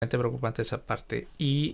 preocupante esa parte. Y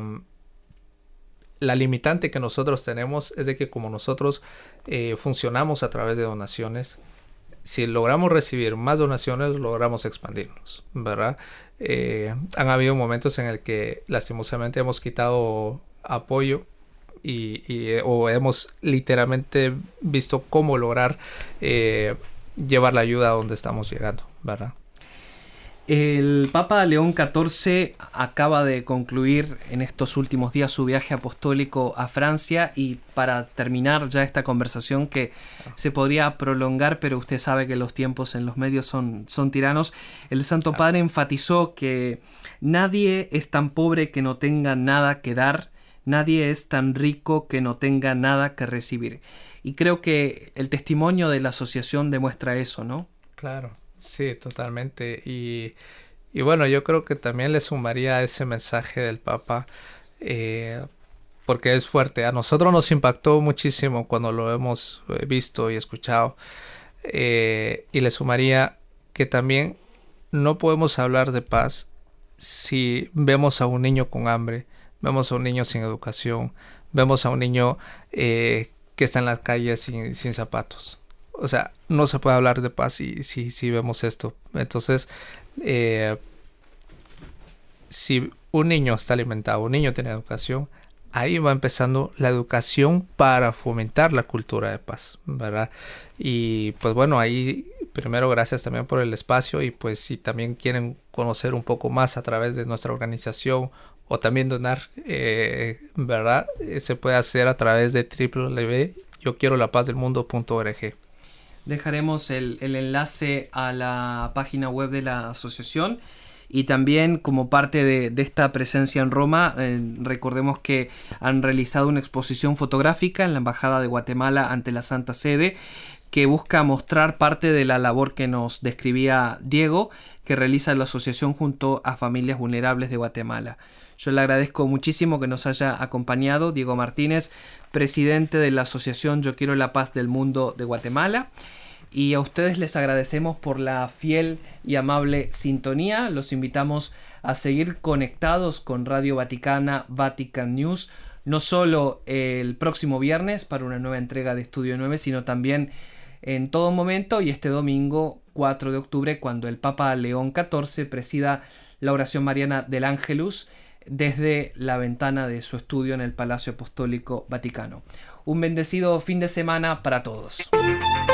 la limitante que nosotros tenemos es de que como nosotros funcionamos a través de donaciones, si logramos recibir más donaciones, logramos expandirnos, ¿verdad? Han habido momentos en el que lastimosamente hemos quitado apoyo o hemos literalmente visto cómo lograr llevar la ayuda a donde estamos llegando, ¿verdad? El Papa León XIV acaba de concluir en estos últimos días su viaje apostólico a Francia, y para terminar ya esta conversación que se podría prolongar, pero usted sabe que los tiempos en los medios son tiranos, el Santo Padre enfatizó que nadie es tan pobre que no tenga nada que dar, nadie es tan rico que no tenga nada que recibir. Y creo que el testimonio de la asociación demuestra eso, ¿no? Claro. Sí, totalmente. Y bueno, yo creo que también le sumaría ese mensaje del Papa, porque es fuerte. A nosotros nos impactó muchísimo cuando lo hemos visto y escuchado. Y le sumaría que también no podemos hablar de paz si vemos a un niño con hambre, vemos a un niño sin educación, vemos a un niño que está en las calles sin zapatos. O sea, no se puede hablar de paz si vemos esto. Entonces, si un niño está alimentado, un niño tiene educación, ahí va empezando la educación para fomentar la cultura de paz, ¿verdad? Y pues bueno, ahí primero gracias también por el espacio, y pues si también quieren conocer un poco más a través de nuestra organización o también donar, ¿verdad? Se puede hacer a través de www.yoquierolapazdelmundo.org. Dejaremos el enlace a la página web de la asociación, y también como parte de esta presencia en Roma, recordemos que han realizado una exposición fotográfica en la Embajada de Guatemala ante la Santa Sede, que busca mostrar parte de la labor que nos describía Diego, que realiza la asociación junto a familias vulnerables de Guatemala. Yo le agradezco muchísimo que nos haya acompañado, Diego Martínez, presidente de la asociación Yo Quiero la Paz del Mundo de Guatemala. Y a ustedes les agradecemos por la fiel y amable sintonía. Los invitamos a seguir conectados con Radio Vaticana, Vatican News, no solo el próximo viernes para una nueva entrega de Estudio 9, sino también en todo momento, y este domingo 4 de octubre, cuando el Papa León XIV presida la oración mariana del Ángelus desde la ventana de su estudio en el Palacio Apostólico Vaticano. Un bendecido fin de semana para todos.